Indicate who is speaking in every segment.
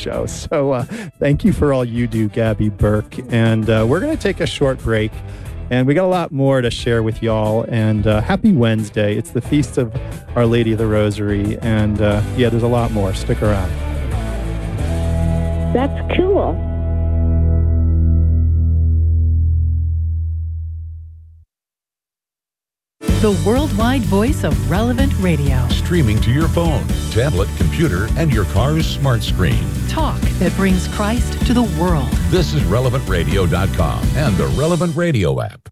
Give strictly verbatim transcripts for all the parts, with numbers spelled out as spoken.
Speaker 1: show. So uh, thank you for all you do, Gabby Burke. And uh, we're going to take a short break. And we got a lot more to share with y'all. And uh, happy Wednesday. It's the Feast of Our Lady of the Rosary. And uh, yeah, there's a lot more. Stick around.
Speaker 2: That's cool.
Speaker 3: The worldwide voice of Relevant Radio.
Speaker 4: Streaming to your phone, tablet, computer, and your car's smart screen.
Speaker 3: Talk that brings Christ to the world.
Speaker 4: This is relevant radio dot com and the Relevant Radio app.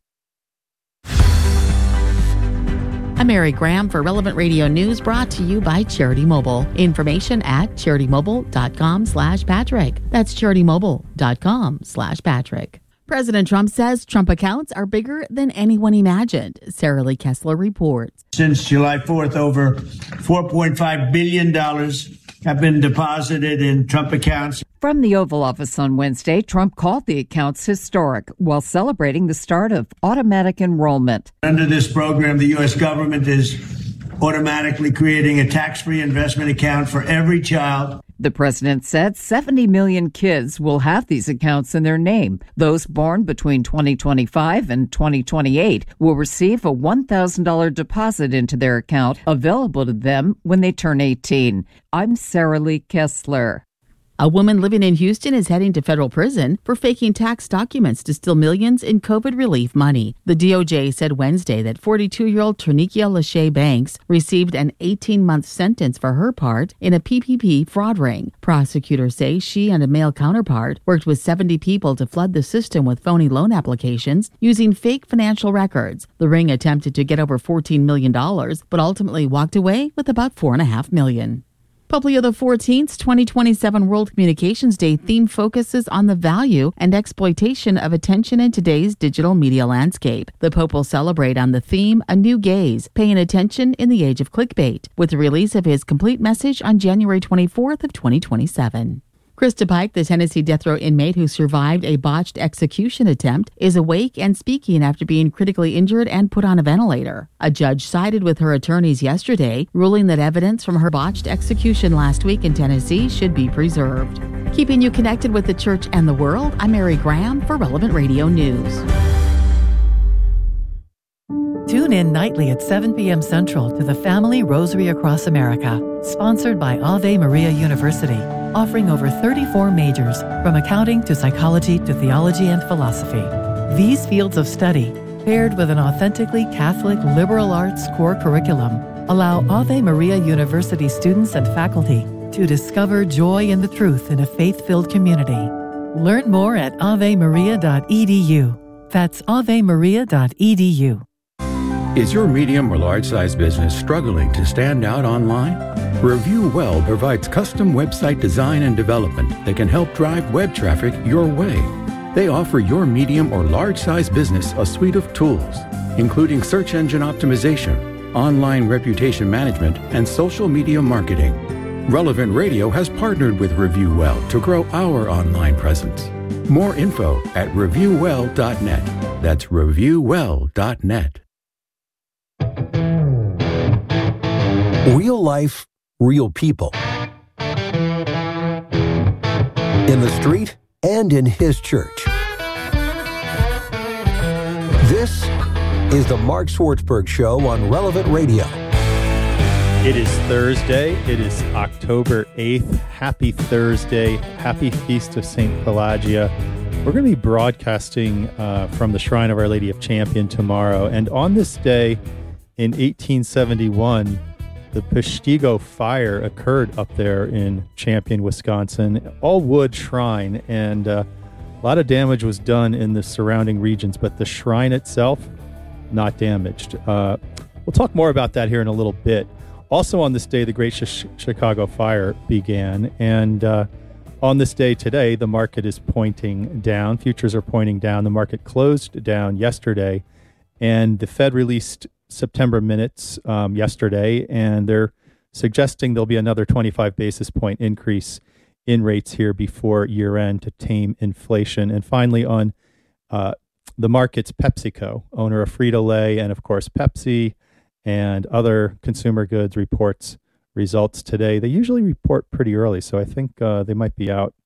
Speaker 5: I'm Mary Graham for Relevant Radio News, brought to you by Charity Mobile. Information at charity-mobile.com slash Patrick. That's charity-mobile.com slash Patrick. President Trump says Trump accounts are bigger than anyone imagined. Sarah Lee Kessler reports.
Speaker 6: Since July fourth, over four point five billion dollars have been deposited in Trump accounts.
Speaker 7: From the Oval Office on Wednesday, Trump called the accounts historic while celebrating the start of automatic enrollment.
Speaker 6: Under this program, the U S government is automatically creating a tax-free investment account for every child.
Speaker 7: The president said seventy million kids will have these accounts in their name. Those born between twenty twenty-five and twenty twenty-eight will receive a one thousand dollars deposit into their account available to them when they turn eighteen. I'm Sarah Lee Kessler.
Speaker 5: A woman living in Houston is heading to federal prison for faking tax documents to steal millions in COVID relief money. The D O J said Wednesday that forty-two-year-old Trinikia Lachey Banks received an eighteen-month sentence for her part in a P P P fraud ring. Prosecutors say she and a male counterpart worked with seventy people to flood the system with phony loan applications using fake financial records. The ring attempted to get over fourteen million dollars, but ultimately walked away with about four point five million dollars. Pope Leo the fourteenth's twenty twenty-seven World Communications Day theme focuses on the value and exploitation of attention in today's digital media landscape. The Pope will celebrate on the theme A New Gaze, paying attention in the age of clickbait, with the release of his complete message on January twenty-fourth of twenty twenty-seven. Krista Pike, the Tennessee death row inmate who survived a botched execution attempt, is awake and speaking after being critically injured and put on a ventilator. A judge sided with her attorneys yesterday, ruling that evidence from her botched execution last week in Tennessee should be preserved. Keeping you connected with the church and the world, I'm Mary Graham for Relevant Radio News.
Speaker 3: Tune in nightly at seven p.m. Central to the Family Rosary Across America, sponsored by Ave Maria University, offering over thirty-four majors, from accounting to psychology to theology and philosophy. These fields of study, paired with an authentically Catholic liberal arts core curriculum, allow Ave Maria University students and faculty to discover joy in the truth in a faith-filled community. Learn more at ave maria dot e d u. That's ave maria dot e d u.
Speaker 8: Is your medium or large-size business struggling to stand out online? Review Well provides custom website design and development that can help drive web traffic your way. They offer your medium or large-size business a suite of tools, including search engine optimization, online reputation management, and social media marketing. Relevant Radio has partnered with Review Well to grow our online presence. More info at review well dot net. That's review well dot net.
Speaker 9: Real life, real people. In the street and in his church. This is the Mark Swartzberg Show on Relevant Radio.
Speaker 1: It is Thursday. It is October eighth. Happy Thursday. Happy Feast of Saint Pelagia. We're going to be broadcasting uh, from the Shrine of Our Lady of Champion tomorrow. And on this day in eighteen seventy-one, the Peshtigo fire occurred up there in Champion, Wisconsin. All wood shrine, and uh, a lot of damage was done in the surrounding regions, but the shrine itself, not damaged. Uh, we'll talk more about that here in a little bit. Also on this day, the Great Sh- Chicago Fire began, and uh, on this day today, the market is pointing down. Futures are pointing down. The market closed down yesterday, and the Fed released September minutes um, yesterday, and they're suggesting there'll be another twenty-five basis point increase in rates here before year end to tame inflation. And finally, on uh, the markets, PepsiCo, owner of Frito-Lay and of course Pepsi and other consumer goods, reports results today. They usually report pretty early, so I think uh, they might be out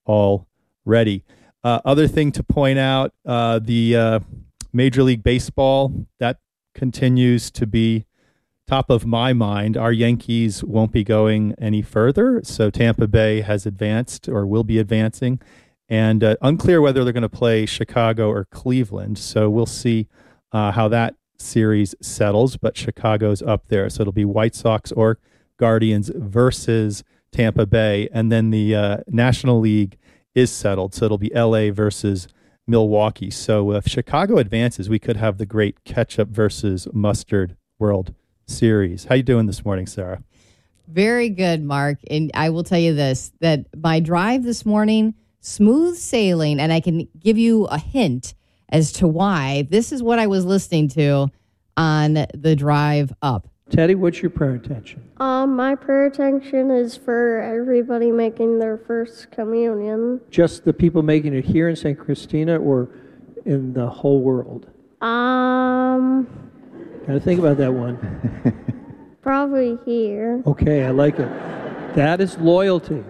Speaker 1: already. Uh, other thing to point out, uh, the uh, Major League Baseball, that continues to be top of my mind. Our Yankees won't be going any further, so Tampa Bay has advanced or will be advancing, and uh, unclear whether they're going to play Chicago or Cleveland, so we'll see uh, how that series settles, but Chicago's up there, so it'll be White Sox or Guardians versus Tampa Bay, and then the uh, National League is settled, so it'll be L A versus Milwaukee. So if Chicago advances, we could have the great ketchup versus mustard World Series. How you doing this morning, Sarah?
Speaker 2: Very good, Mark. And I will tell you this, that my drive this morning, smooth sailing, and I can give you a hint as to why. This is what I was listening to on the drive up.
Speaker 10: Teddy, what's your prayer intention?
Speaker 11: Um, my prayer intention is for everybody making their first communion.
Speaker 10: Just the people making it here in Saint Christina or in the whole world?
Speaker 11: Um...
Speaker 10: Gotta think about that one.
Speaker 11: Probably here.
Speaker 10: Okay, I like it. That is loyalty.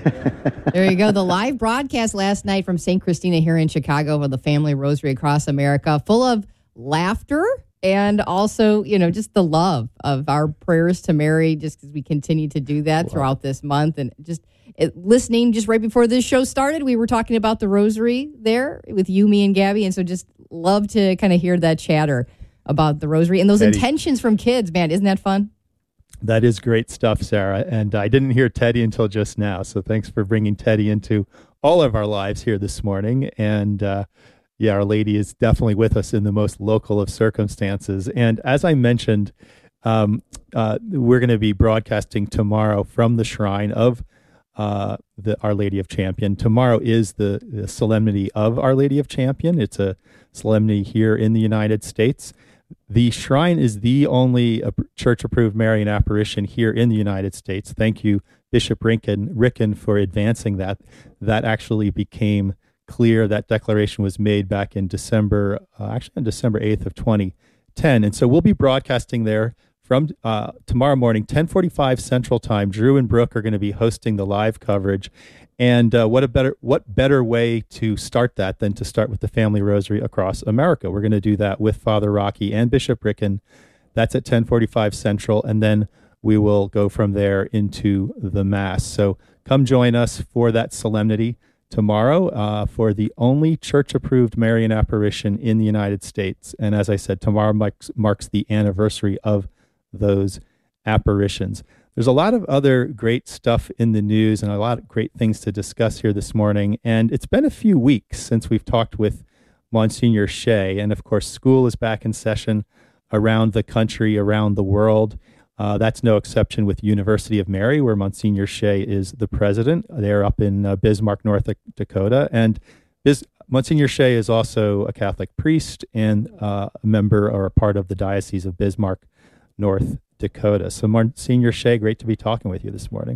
Speaker 2: There you go. The live broadcast last night from Saint Christina here in Chicago with the Family Rosary Across America, full of laughter and also, you know, just the love of our prayers to Mary, just as we continue to do that wow. throughout this month. And just it, listening, just right before this show started, we were talking about the rosary there with you, me, and Gabby. And so just love to kind of hear that chatter about the rosary and those Teddy. Intentions from kids, man. Isn't that fun?
Speaker 1: That is great stuff, Sarah. And I didn't hear Teddy until just now. So thanks for bringing Teddy into all of our lives here this morning. And uh, yeah, Our Lady is definitely with us in the most local of circumstances. And as I mentioned, um, uh, we're going to be broadcasting tomorrow from the shrine of uh, the Our Lady of Champion. Tomorrow is the, the Solemnity of Our Lady of Champion. It's a solemnity here in the United States. The shrine is the only church-approved Marian apparition here in the United States. Thank you, Bishop Ricken, Ricken, for advancing that. That actually became clear. That declaration was made back in December, uh, actually on December eighth of twenty ten. And so we'll be broadcasting there from uh, tomorrow morning, ten forty-five Central Time. Drew and Brooke are going to be hosting the live coverage. And uh, what a better what better way to start that than to start with the Family Rosary Across America. We're going to do that with Father Rocky and Bishop Ricken. That's at ten forty-five Central, and then we will go from there into the Mass. So come join us for that solemnity tomorrow uh, for the only church-approved Marian apparition in the United States. And as I said, tomorrow marks, marks the anniversary of those apparitions. There's a lot of other great stuff in the news and a lot of great things to discuss here this morning. And it's been a few weeks since we've talked with Monsignor Shea. And of course, school is back in session around the country, around the world. Uh, that's no exception with University of Mary, where Monsignor Shea is the president. They're up in uh, Bismarck, North Dakota. And Bis- Monsignor Shea is also a Catholic priest and uh, a member or a part of the Diocese of Bismarck, North Dakota. So Monsignor Shea, great to be talking with you this morning.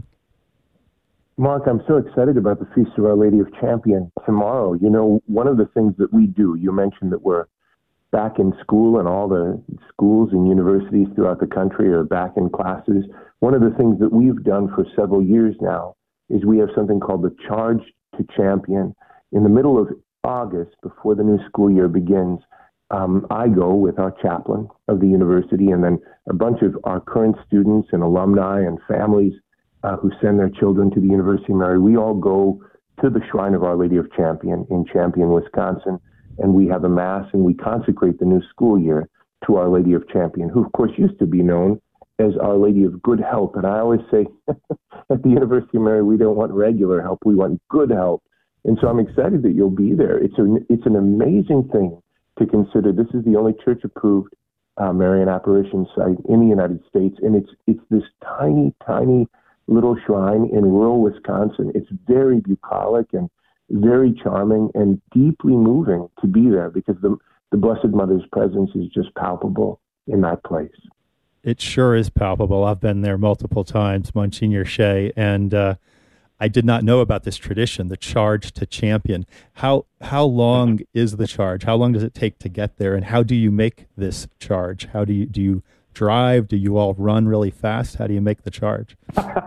Speaker 12: Mark, I'm so excited about the Feast of Our Lady of Champion tomorrow. You know, one of the things that we do, you mentioned that we're back in school and all the schools and universities throughout the country are back in classes. One of the things that we've done for several years now is we have something called the Charge to Champion. In the middle of August, before the new school year begins, Um, I go with our chaplain of the university and then a bunch of our current students and alumni and families uh, who send their children to the University of Mary. We all go to the Shrine of Our Lady of Champion in Champion, Wisconsin, and we have a Mass and we consecrate the new school year to Our Lady of Champion, who of course used to be known as Our Lady of Good Help. And I always say at the University of Mary, we don't want regular help, we want good help. And so I'm excited that you'll be there. It's, a, it's an amazing thing to consider. This is the only church-approved uh, Marian apparition site in the United States, and it's it's this tiny, tiny little shrine in rural Wisconsin. It's very bucolic and very charming and deeply moving to be there because the the Blessed Mother's presence is just palpable in that place.
Speaker 1: It sure is palpable. I've been there multiple times, Monsignor Shea, and uh, I did not know about this tradition, the Charge to Champion. How how long is the charge? How long does it take to get there? And how do you make this charge? How do you do you drive? Do you all run really fast? How do you make the charge?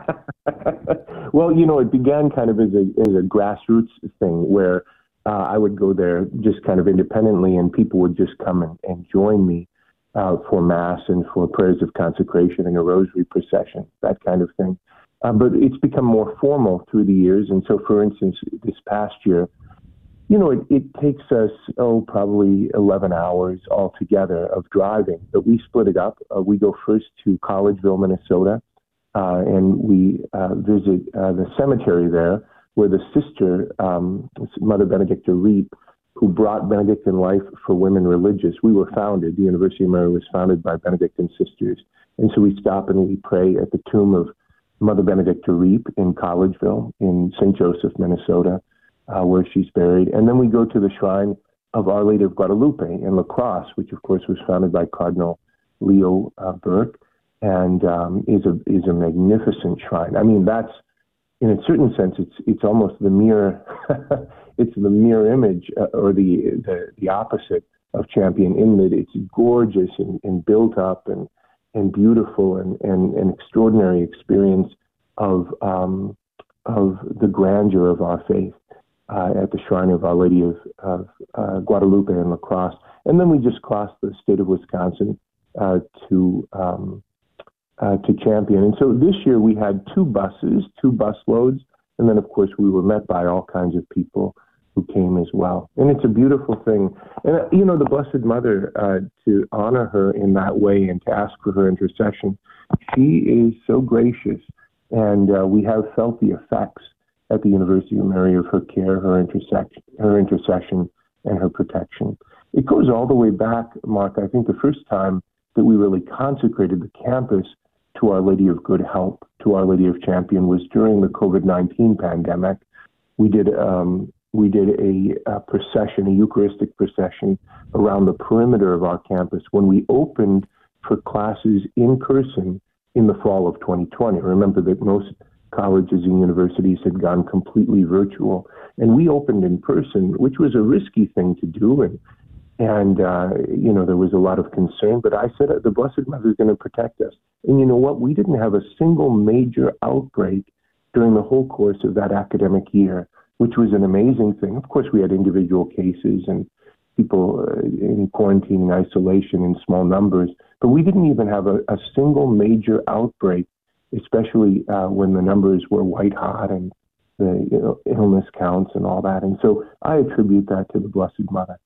Speaker 12: Well, you know, it began kind of as a as a grassroots thing where uh, I would go there just kind of independently, and people would just come and, and join me uh, for Mass and for prayers of consecration and a rosary procession, that kind of thing. Uh, but it's become more formal through the years. And so, for instance, this past year, you know, it, it takes us, oh, probably eleven hours altogether of driving, but we split it up. Uh, we go first to Collegeville, Minnesota, uh, and we uh, visit uh, the cemetery there where the sister, um, Mother Benedicta Reap, who brought Benedictine life for women religious. We were founded, the University of Mary was founded by Benedictine sisters. And so we stop and we pray at the tomb of Mother Benedicta Reap in Collegeville in Saint Joseph, Minnesota, uh, where she's buried. And then we go to the shrine of Our Lady of Guadalupe in La Crosse, which of course was founded by Cardinal Leo uh, Burke, and um, is a is a magnificent shrine. I mean, that's, in a certain sense, it's it's almost the mirror, it's the mirror image, uh, or the, the the opposite of Champion, in that it's gorgeous and, and built up and and beautiful and, and an extraordinary experience of um, of the grandeur of our faith uh, at the shrine of Our Lady of, of uh, Guadalupe in La Crosse. And then we just crossed the state of Wisconsin uh, to um, uh, to Champion. And so this year we had two buses, two bus loads, and then of course we were met by all kinds of people who came as well. And it's a beautiful thing. And, uh, you know, the Blessed Mother, uh, to honor her in that way and to ask for her intercession, she is so gracious. And uh, we have felt the effects at the University of Mary of her care, her intercession, her intercession, and her protection. It goes all the way back, Mark. I think the first time that we really consecrated the campus to Our Lady of Good Help, to Our Lady of Champion, was during the COVID nineteen pandemic. We did um, we did a, a procession, a Eucharistic procession around the perimeter of our campus when we opened for classes in person in the fall of twenty twenty. Remember that most colleges and universities had gone completely virtual, and we opened in person, which was a risky thing to do, and and uh, you know, there was a lot of concern. But I said, the Blessed Mother is going to protect us. And you know what? We didn't have a single major outbreak during the whole course of that academic year, which was an amazing thing. Of course, we had individual cases and people uh, in quarantine and isolation in small numbers, but we didn't even have a, a single major outbreak, especially uh, when the numbers were white hot and the, you know, illness counts and all that. And so I attribute that to the Blessed Mother.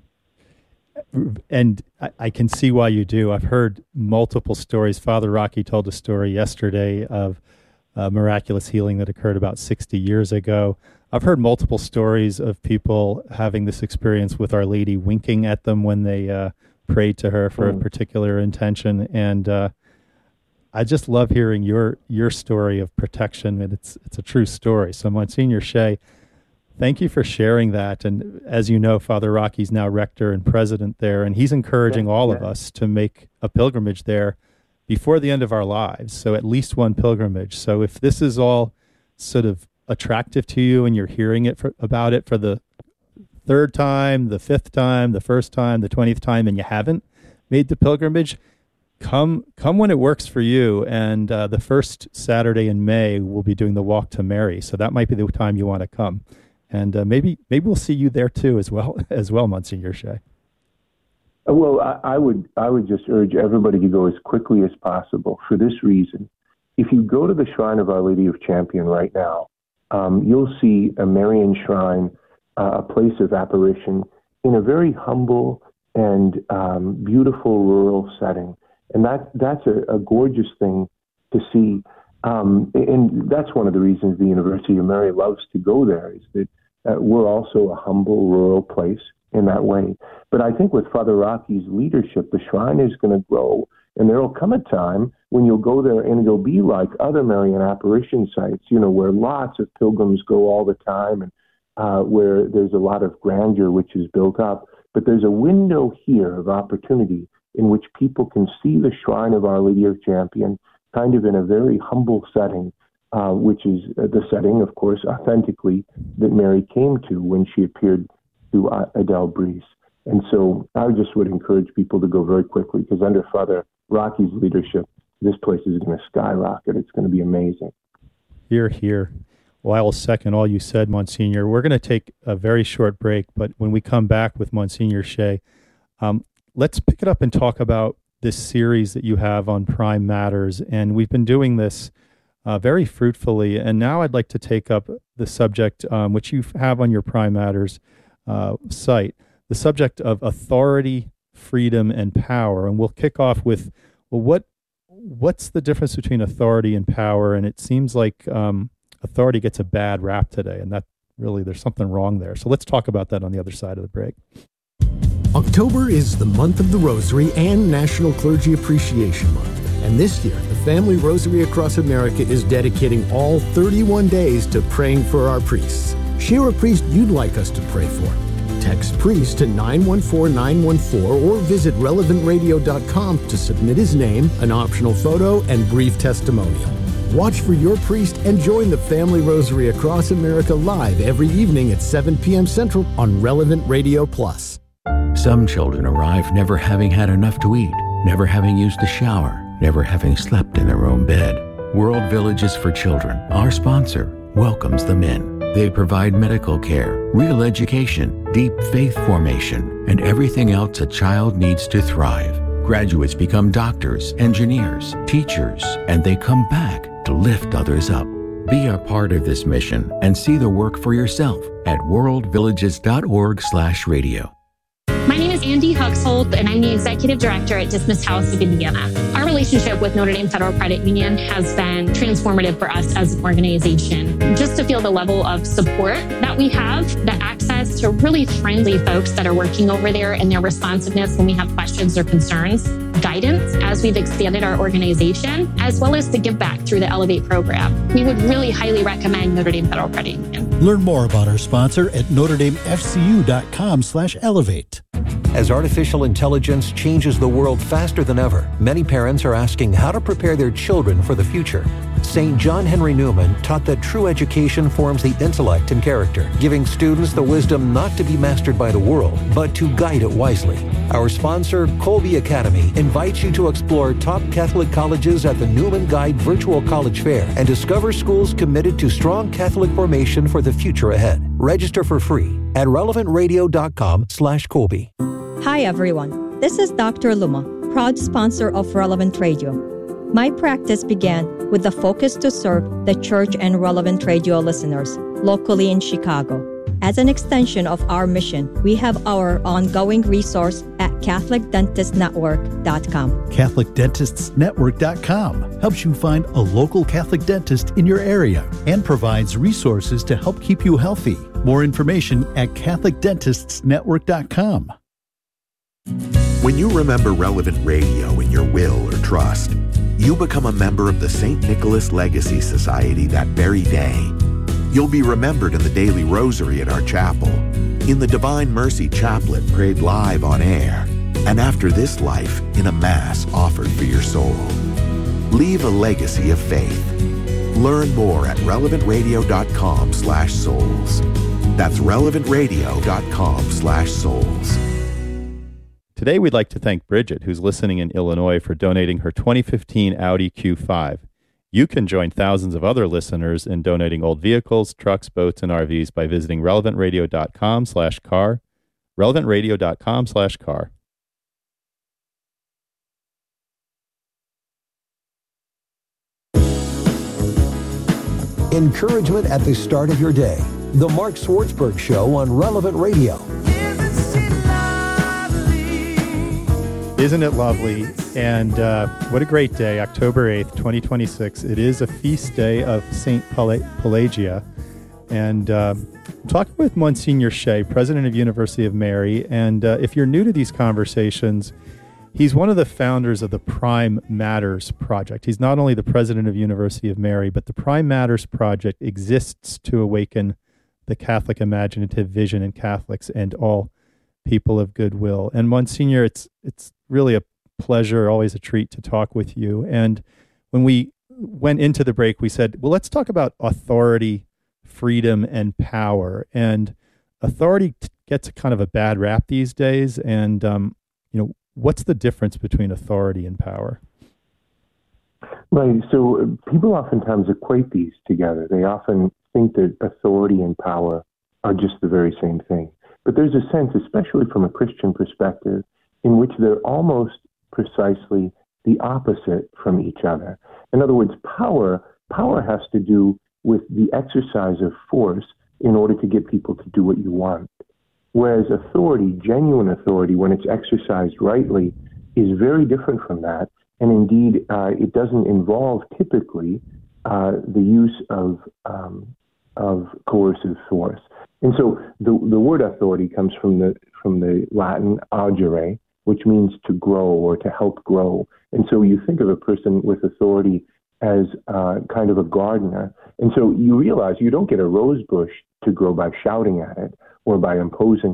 Speaker 1: And I, I can see why you do. I've heard multiple stories. Father Rocky told a story yesterday of uh, miraculous healing that occurred about sixty years ago. I've heard multiple stories of people having this experience with Our Lady winking at them when they uh, prayed to her for mm. a particular intention. And uh, I just love hearing your your story of protection, and it's it's a true story. So Monsignor Shea, thank you for sharing that. And as you know, Father Rocky's now rector and president there, and he's encouraging yeah, all yeah. of us to make a pilgrimage there before the end of our lives. So at least one pilgrimage. So if this is all sort of attractive to you and you're hearing it for, about it for the third time, the fifth time, the first time, the twentieth time, and you haven't made the pilgrimage, come come when it works for you. And uh, the first Saturday in May, we'll be doing the Walk to Mary. So that might be the time you want to come. And uh, maybe maybe we'll see you there too, as well as well, Monsignor Shea.
Speaker 12: Well, I, I would I would just urge everybody to go as quickly as possible for this reason. If you go to the Shrine of Our Lady of Champion right now, um, you'll see a Marian shrine, uh, a place of apparition in a very humble and um, beautiful rural setting, and that that's a, a gorgeous thing to see. Um, and that's one of the reasons the University of Mary loves to go there, is that uh, we're also a humble rural place in that way. But I think with Father Rocky's leadership, the shrine is going to grow, and there will come a time when you'll go there and it'll be like other Marian apparition sites, you know, where lots of pilgrims go all the time, and uh, where there's a lot of grandeur which is built up. But there's a window here of opportunity in which people can see the Shrine of Our Lady of Champion kind of in a very humble setting, uh, which is the setting, of course, authentically that Mary came to when she appeared to uh, Adele Breese. And so I just would encourage people to go very quickly, because under Father Rocky's leadership, this place is going to skyrocket. It's going to be amazing.
Speaker 1: Hear, hear. Well, I will second all you said, Monsignor. We're going to take a very short break, but when we come back with Monsignor Shea, um, let's pick it up and talk about this series that you have on Prime Matters. And we've been doing this uh, very fruitfully. And now I'd like to take up the subject, um, which you have on your Prime Matters uh, site, the subject of authority, freedom, and power. And we'll kick off with, well, what what's the difference between authority and power? And it seems like um, authority gets a bad rap today, and that really, there's something wrong there. So let's talk about that on the other side of the break.
Speaker 13: October is the month of the Rosary and National Clergy Appreciation Month. And this year, the Family Rosary Across America is dedicating all thirty-one days to praying for our priests. Share a priest you'd like us to pray for. Text priest to nine one four nine one four or visit relevant radio dot com to submit his name, an optional photo, and brief testimonial. Watch for your priest and join the Family Rosary Across America live every evening at seven p.m. Central on Relevant Radio Plus.
Speaker 8: Some children arrive never having had enough to eat, never having used a shower, never having slept in their own bed. World Villages for Children, our sponsor, welcomes them in. They provide medical care, real education, deep faith formation, and everything else a child needs to thrive. Graduates become doctors, engineers, teachers, and they come back to lift others up. Be a part of this mission and see the work for yourself at world villages dot org slash radio.
Speaker 14: My name is Andy Huxhold, and I'm the Executive Director at Dismas House of Indiana. Our relationship with Notre Dame Federal Credit Union has been transformative for us as an organization. Just to feel the level of support that we have, the access to really friendly folks that are working over there, and their responsiveness when we have questions or concerns, guidance as we've expanded our organization, as well as the give back through the Elevate program. We would really highly recommend Notre Dame Federal Credit Union.
Speaker 15: Learn more about our sponsor at notre dame f c u dot com slash elevate.
Speaker 9: As artificial intelligence changes the world faster than ever, many parents are asking how to prepare their children for the future. Saint John Henry Newman taught that true education forms the intellect and character, giving students the wisdom not to be mastered by the world, but to guide it wisely. Our sponsor, Colby Academy, invites you to explore top Catholic colleges at the Newman Guide Virtual College Fair and discover schools committed to strong Catholic formation for the future ahead. Register for free at relevant radio dot com slash Colby.
Speaker 16: Hi everyone, this is Doctor Luma, proud sponsor of Relevant Radio. My practice began with the focus to serve the church and Relevant Radio listeners locally in Chicago. As an extension of our mission, we have our ongoing resource at catholic dentist network dot com.
Speaker 15: catholic dentists network dot com helps you find a local Catholic dentist in your area and provides resources to help keep you healthy. More information at catholic dentists network dot com.
Speaker 17: When you remember Relevant Radio in your will or trust, you become a member of the Saint Nicholas Legacy Society that very day. You'll be remembered in the daily rosary at our chapel, in the Divine Mercy Chaplet prayed live on air, and after this life in a Mass offered for your soul. Leave a legacy of faith. Learn more at relevant radio dot com slash souls. That's relevant radio dot com slash souls.
Speaker 1: Today, we'd like to thank Bridget, who's listening in Illinois, for donating her twenty fifteen Audi Q five. You can join thousands of other listeners in donating old vehicles, trucks, boats, and R Vs by visiting relevant radio dot com slash car, relevant radio dot com slash car.
Speaker 9: Encouragement at the start of your day. The Mark Swartzberg Show on Relevant Radio.
Speaker 1: Isn't it lovely? And uh, what a great day, October eighth, twenty twenty-six. It is a feast day of Saint Pelagia. And uh, I'm talking with Monsignor Shea, president of University of Mary. And uh, if you're new to these conversations, he's one of the founders of the Prime Matters Project. He's not only the president of University of Mary, but the Prime Matters Project exists to awaken the Catholic imaginative vision in Catholics and all people of goodwill. And Monsignor, it's it's really a pleasure, always a treat to talk with you. And when we went into the break, we said, well, let's talk about authority, freedom, and power. And authority t- gets a kind of a bad rap these days. And, um, you know, what's the difference between authority and power?
Speaker 12: Right. So people oftentimes equate these together. They often think that authority and power are just the very same thing. But there's a sense, especially from a Christian perspective, in which they're almost precisely the opposite from each other. In other words, power, power has to do with the exercise of force in order to get people to do what you want. Whereas authority, genuine authority, when it's exercised rightly, is very different from that. And indeed, uh, it doesn't involve typically uh, the use of um, of coercive force. And so the the word authority comes from the from the Latin augere, which means to grow or to help grow. And so you think of a person with authority as uh, kind of a gardener. And so you realize you don't get a rose bush to grow by shouting at it or by imposing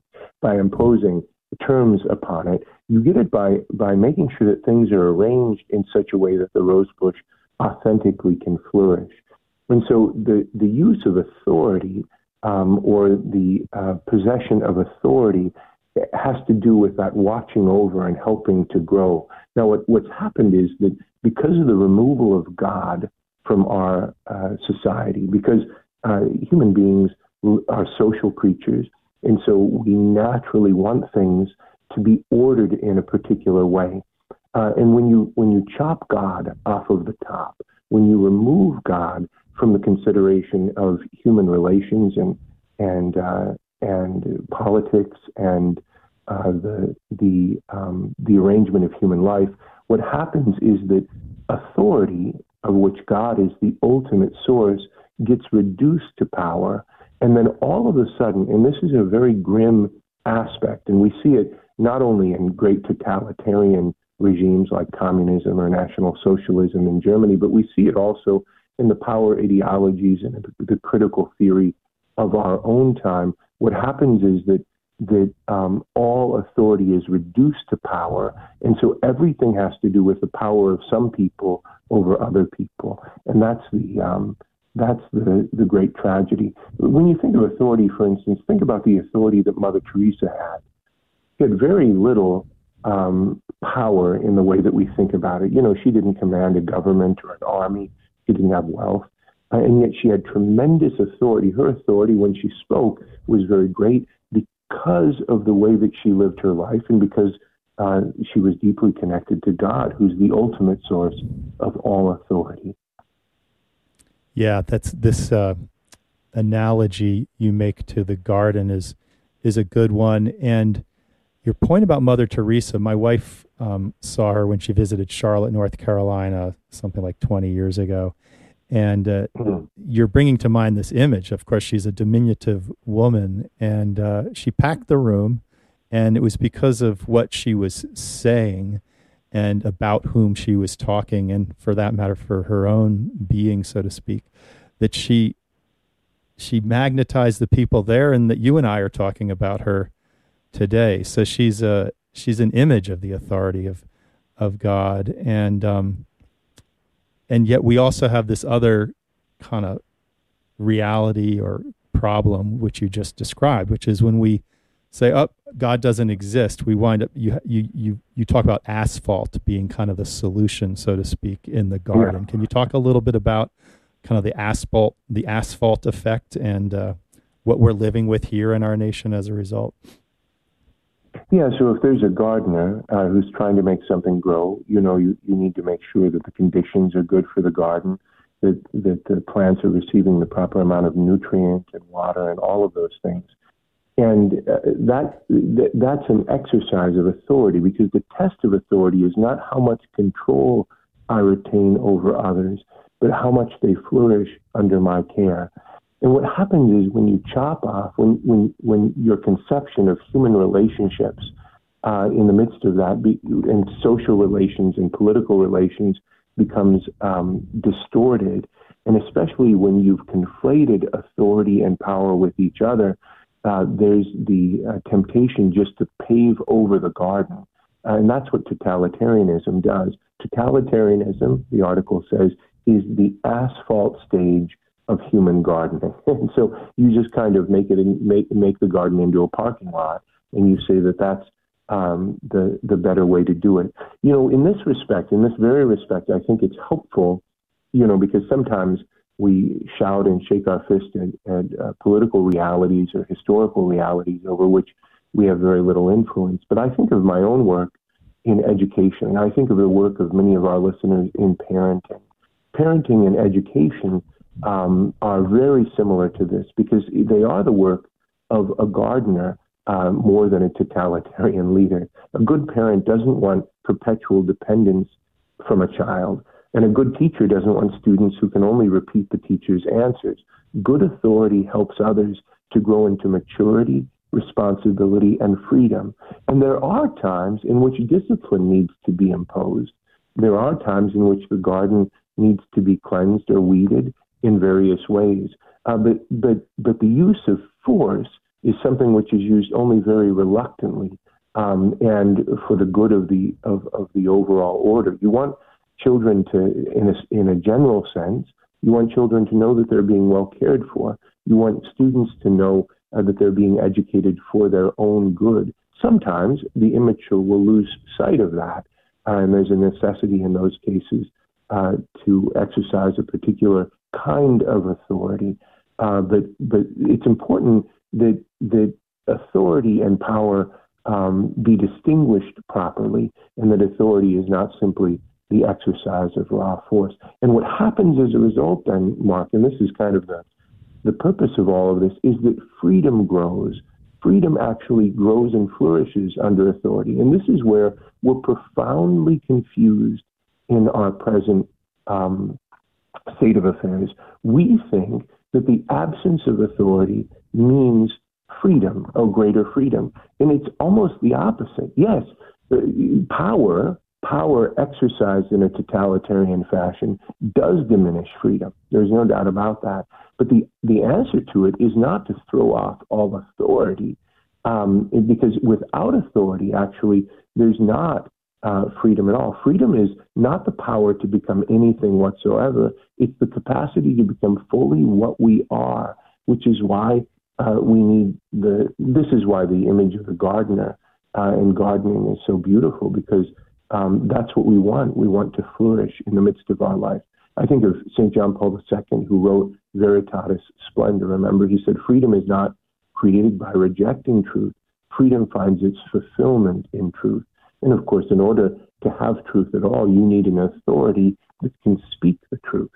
Speaker 12: by imposing terms upon it. You get it by by making sure that things are arranged in such a way that the rose bush authentically can flourish. And so the, the use of authority um, or the uh, possession of authority has to do with that watching over and helping to grow. Now, what, what's happened is that because of the removal of God from our uh, society, because uh, human beings are social creatures, and so we naturally want things to be ordered in a particular way. Uh, and when you when you chop God off of the top, when you remove God from the consideration of human relations and and uh, and politics and uh, the the um, the arrangement of human life, what happens is that authority, of which God is the ultimate source, gets reduced to power. And then all of a sudden, and this is a very grim aspect, and we see it not only in great totalitarian regimes like communism or National Socialism in Germany, but we see it also in the power ideologies and the critical theory of our own time. What happens is that that um, all authority is reduced to power, and so everything has to do with the power of some people over other people, and that's the um, That's the, the great tragedy. When you think of authority, for instance, think about the authority that Mother Teresa had. She had very little um, power in the way that we think about it. You know, she didn't command a government or an army. She didn't have wealth. Uh, and yet she had tremendous authority. Her authority when she spoke was very great because of the way that she lived her life and because uh, she was deeply connected to God, who's the ultimate source of all authority.
Speaker 1: Yeah, that's this uh, analogy you make to the garden is is a good one. And your point about Mother Teresa, my wife um, saw her when she visited Charlotte, North Carolina, something like twenty years ago. And uh, mm-hmm. you're bringing to mind this image. Of course, she's a diminutive woman, and uh, she packed the room, and it was because of what she was saying and about whom she was talking, and for that matter, for her own being, so to speak, that she she magnetized the people there, and that you and I are talking about her today. So she's a she's an image of the authority of of God, and um, and yet we also have this other kind of reality or problem, which you just described, which is when we say, "Oh, God doesn't exist," we wind up you you you you talk about asphalt being kind of the solution, so to speak, in the garden. Yeah. Can you talk a little bit about kind of the asphalt the asphalt effect and uh, what we're living with here in our nation as a result?
Speaker 12: Yeah. So if there's a gardener uh, who's trying to make something grow, you know, you, you need to make sure that the conditions are good for the garden, that that the plants are receiving the proper amount of nutrient and water and all of those things. And uh, that, that that's an exercise of authority, because the test of authority is not how much control I retain over others, but how much they flourish under my care. And what happens is when you chop off, when when, when your conception of human relationships uh, in the midst of that, be, and social relations and political relations becomes um, distorted, and especially when you've conflated authority and power with each other, Uh, there's the uh, temptation just to pave over the garden. Uh, and that's what totalitarianism does. Totalitarianism, the article says, is the asphalt stage of human gardening. And so you just kind of make it in, make make the garden into a parking lot, and you say that that's um, the the better way to do it. You know, in this respect, in this very respect, I think it's helpful, you know, because sometimes we shout and shake our fist at, at uh, political realities or historical realities over which we have very little influence. But I think of my own work in education, and I think of the work of many of our listeners in parenting. Parenting and education um, are very similar to this because they are the work of a gardener uh, more than a totalitarian leader. A good parent doesn't want perpetual dependence from a child. And a good teacher doesn't want students who can only repeat the teacher's answers. Good authority helps others to grow into maturity, responsibility, and freedom. And there are times in which discipline needs to be imposed. There are times in which the garden needs to be cleansed or weeded in various ways. Uh, but, but, but the use of force is something which is used only very reluctantly um, and for the good of the, of, of the overall order. You want children to, in a, in a general sense, you want children to know that they're being well cared for. You want students to know uh, that they're being educated for their own good. Sometimes the immature will lose sight of that, uh, and there's a necessity in those cases uh, to exercise a particular kind of authority. Uh, but but it's important that that authority and power um, be distinguished properly, and that authority is not simply the exercise of raw force. And what happens as a result then, Mark, and this is kind of the, the purpose of all of this, is that freedom grows. Freedom actually grows and flourishes under authority. And this is where we're profoundly confused in our present um, state of affairs. We think that the absence of authority means freedom, or greater freedom. And it's almost the opposite. Yes, power Power exercised in a totalitarian fashion does diminish freedom. There's no doubt about that. But the, the answer to it is not to throw off all authority, um, because without authority, actually, there's not uh, freedom at all. Freedom is not the power to become anything whatsoever. It's the capacity to become fully what we are, which is why uh, we need the, this is why the image of the gardener uh, and gardening is so beautiful, because Um, that's what we want. We want to flourish in the midst of our life. I think of Saint John Paul the Second, who wrote Veritatis Splendor. Remember, he said, freedom is not created by rejecting truth. Freedom finds its fulfillment in truth. And of course, in order to have truth at all, you need an authority that can speak the truth.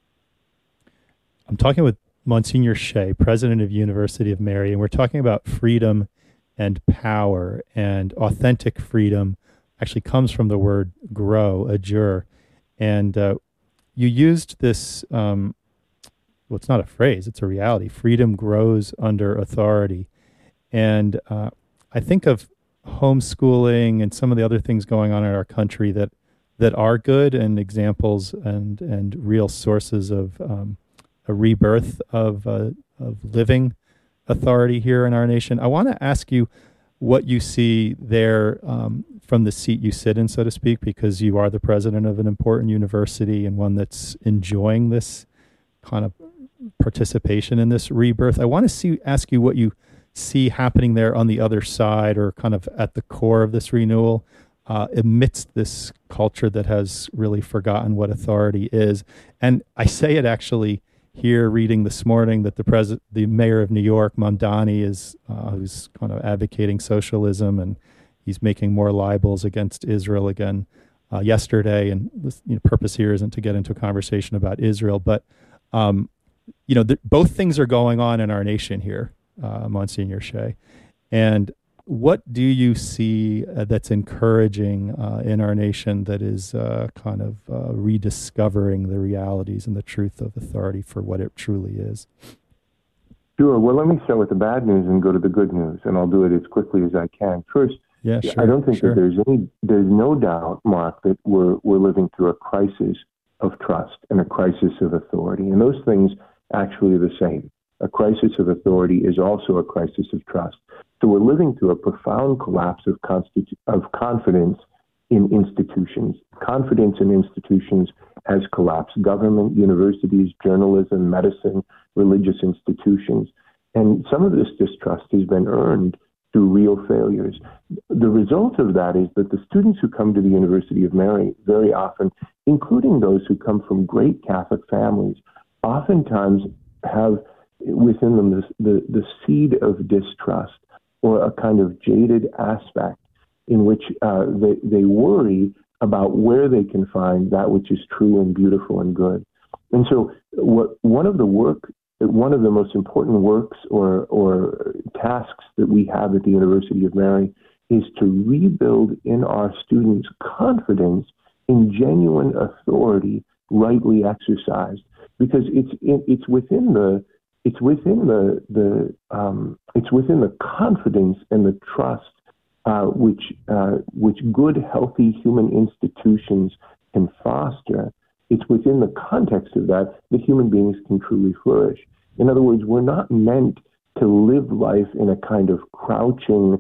Speaker 1: I'm talking with Monsignor Shea, president of University of Mary, and we're talking about freedom and power, and authentic freedom actually comes from the word grow, adjure. And uh, you used this, um, well, it's not a phrase, it's a reality. Freedom grows under authority. And uh, I think of homeschooling and some of the other things going on in our country that that are good and examples and, and real sources of um, a rebirth of, uh, of living authority here in our nation. I want to ask you what you see there um, from the seat you sit in, so to speak, because you are the president of an important university and one that's enjoying this kind of participation in this rebirth. I want to see, ask you what you see happening there on the other side, or kind of at the core of this renewal, uh, amidst this culture that has really forgotten what authority is. And I say it actually here, reading this morning that the president, the mayor of New York, Mamdani, is uh, who's kind of advocating socialism, and he's making more libels against Israel again uh, yesterday. And the you know, purpose here isn't to get into a conversation about Israel, but um, you know, th- both things are going on in our nation here, uh, Monsignor Shea. And what do you see uh, that's encouraging uh, in our nation that is uh, kind of uh, rediscovering the realities and the truth of authority for what it truly is?
Speaker 12: Sure. Well, let me start with the bad news and go to the good news, and I'll do it as quickly as I can. First,
Speaker 1: yeah, sure,
Speaker 12: I don't think
Speaker 1: sure.
Speaker 12: that there's any, there's no doubt, Mark, that we're we're living through a crisis of trust and a crisis of authority, and those things actually are the same. A crisis of authority is also a crisis of trust. So we're living through a profound collapse of, constitu- of confidence in institutions. Confidence in institutions has collapsed. Government, universities, journalism, medicine, religious institutions. And some of this distrust has been earned through real failures. The result of that is that the students who come to the University of Mary very often, including those who come from great Catholic families, oftentimes have within them this, the, the seed of distrust or a kind of jaded aspect in which uh, they, they worry about where they can find that which is true and beautiful and good. And so what one of the work, one of the most important works or, or tasks that we have at the University of Mary is to rebuild in our students confidence in genuine authority rightly exercised, because it's it's within the it's within the the um, it's within the confidence and the trust uh, which uh, which good, healthy human institutions can foster. It's within the context of that that human beings can truly flourish. In other words, we're not meant to live life in a kind of crouching,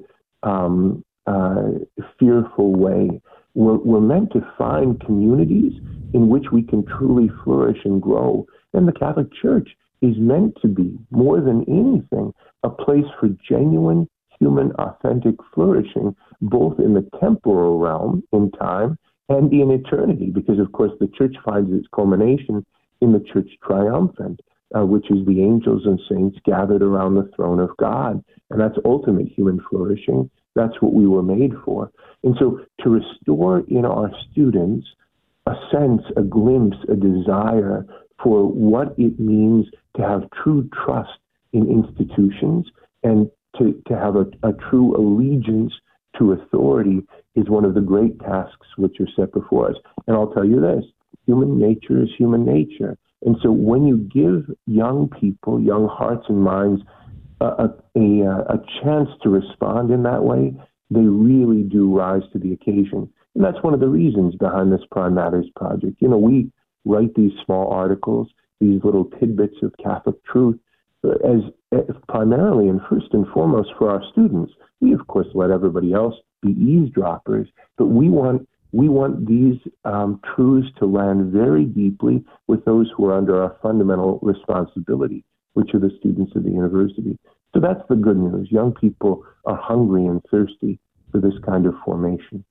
Speaker 12: um, uh, fearful way. We're, we're meant to find communities in which we can truly flourish and grow. And the Catholic Church is meant to be, more than anything, a place for genuine, human, authentic flourishing, both in the temporal realm, in time, and in eternity, because, of course, the Church finds its culmination in the Church triumphant, uh, which is the angels and saints gathered around the throne of God. And that's ultimate human flourishing. That's what we were made for. And so to restore in our students a sense, a glimpse, a desire for what it means to have true trust in institutions and to, to have a, a true allegiance to authority is one of the great tasks which are set before us. And I'll tell you this, human nature is human nature. And so when you give young people, young hearts and minds, a, a, a, a chance to respond in that way, they really do rise to the occasion. And that's one of the reasons behind this Prime Matters project. You know, we write these small articles, these little tidbits of Catholic truth, as, as primarily and first and foremost for our students. We, of course, let everybody else be eavesdroppers, but we want we want these um, truths to land very deeply with those who are under our fundamental responsibility, which are the students of the university. So that's the good news. Young people are hungry and thirsty for this kind of formation.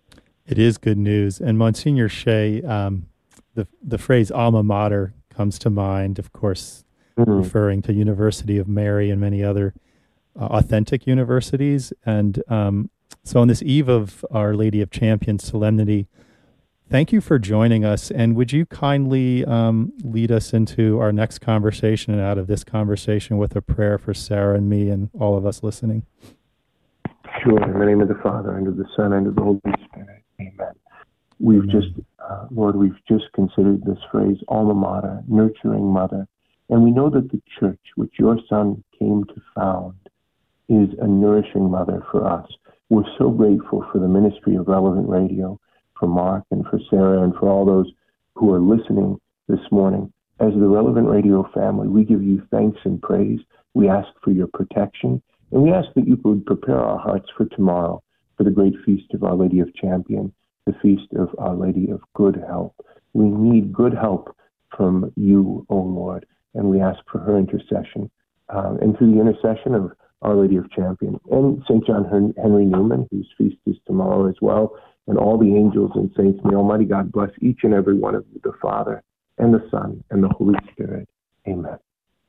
Speaker 1: It is good news. And Monsignor Shea, um, the the phrase alma mater comes to mind, of course, mm-hmm. referring to University of Mary and many other uh, authentic universities. And um, so on this eve of Our Lady of Champions Solemnity, thank you for joining us. And would you kindly um, lead us into our next conversation and out of this conversation with a prayer for Sarah and me and all of us listening?
Speaker 12: Sure. In the name of the Father, and of the Son, and of the Holy Spirit. Amen. We've Amen. just, uh, Lord, we've just considered this phrase, alma mater, nurturing mother. And we know that the Church, which your Son came to found, is a nourishing mother for us. We're so grateful for the ministry of Relevant Radio, for Mark and for Sarah and for all those who are listening this morning. As the Relevant Radio family, we give you thanks and praise. We ask for your protection, and we ask that you would prepare our hearts for tomorrow, for the great feast of Our Lady of Champion, the feast of Our Lady of Good Help. We need good help from you, O Lord, and we ask for her intercession. Um, and through the intercession of Our Lady of Champion and Saint John Henry Newman, whose feast is tomorrow as well, and all the angels and saints, may Almighty God bless each and every one of you, the Father and the Son and the Holy Spirit. Amen.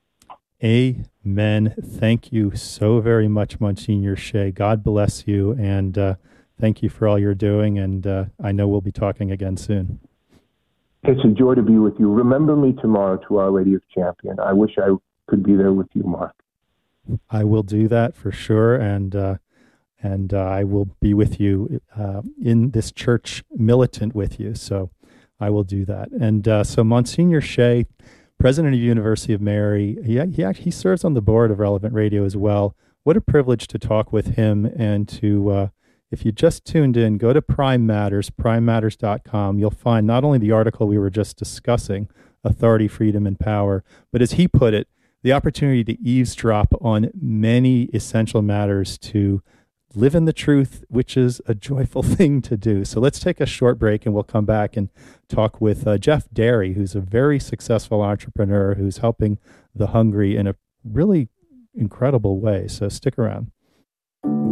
Speaker 1: Amen. Thank you so very much, Monsignor Shea. God bless you, and uh, thank you for all you're doing, and uh, I know we'll be talking again soon.
Speaker 12: It's a joy to be with you. Remember me tomorrow to Our Lady of Champion. I wish I could be there with you, Mark.
Speaker 1: I will do that for sure, and uh, and uh, I will be with you uh, in this church, militant with you, so I will do that. And uh, so Monsignor Shea, President of the University of Mary, he, he, he serves on the board of Relevant Radio as well. What a privilege to talk with him, and to, uh, if you just tuned in, go to Prime Matters, prime matters dot com. You'll find not only the article we were just discussing, Authority, Freedom, and Power, but as he put it, the opportunity to eavesdrop on many essential matters to live in the truth, which is a joyful thing to do. So let's take a short break, and we'll come back and talk with uh, Jeff Derry, who's a very successful entrepreneur who's helping the hungry in a really incredible way. So stick around.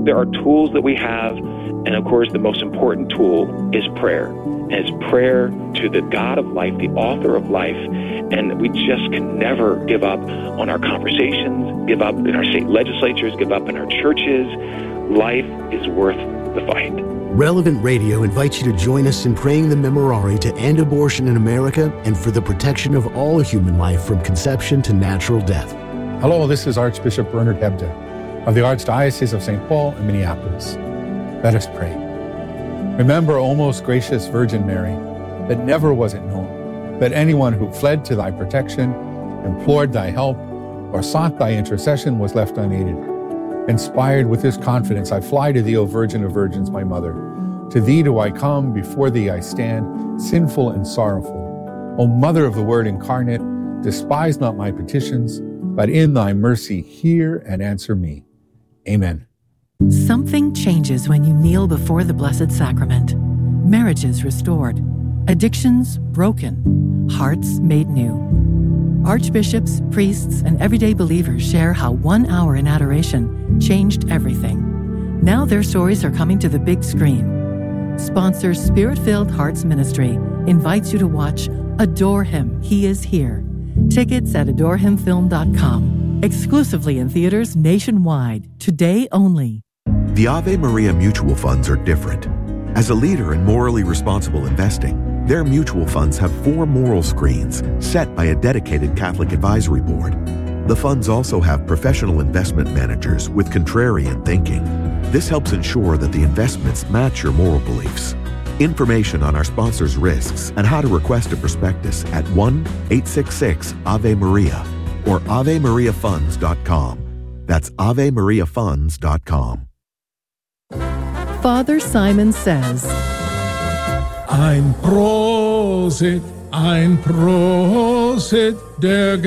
Speaker 18: There are tools that we have, and of course the most important tool is prayer. And it's prayer to the God of life, the author of life, and we just can never give up on our conversations, give up in our state legislatures, give up in our churches. Life is worth the fight.
Speaker 13: Relevant Radio invites you to join us in praying the Memorare to end abortion in America and for the protection of all human life from conception to natural death.
Speaker 19: Hello, this is Archbishop Bernard Hebda of the Archdiocese of Saint Paul and Minneapolis. Let us pray. Remember, O most gracious Virgin Mary, that never was it known that anyone who fled to thy protection, implored thy help, or sought thy intercession was left unaided. Inspired with this confidence, I fly to thee, O Virgin of Virgins, my mother. To thee do I come, before thee I stand, sinful and sorrowful. O Mother of the Word incarnate, despise not my petitions, but in thy mercy hear and answer me. Amen.
Speaker 3: Something changes when you kneel before the Blessed Sacrament. Marriages restored, addictions broken, hearts made new. Archbishops, priests, and everyday believers share how one hour in adoration changed everything. Now their stories are coming to the big screen. Sponsor Spirit-Filled Hearts Ministry invites you to watch Adore Him, He is Here. Tickets at adore him film dot com. Exclusively in theaters nationwide. Today only.
Speaker 17: The Ave Maria mutual funds are different. As a leader in morally responsible investing, their mutual funds have four moral screens set by a dedicated Catholic advisory board. The funds also have professional investment managers with contrarian thinking. This helps ensure that the investments match your moral beliefs. Information on our sponsors' risks and how to request a prospectus at one eight six six Ave Maria or ave maria funds dot com. That's ave maria funds dot com.
Speaker 3: Father Simon says,
Speaker 20: Ein Prosit, ein Prosit der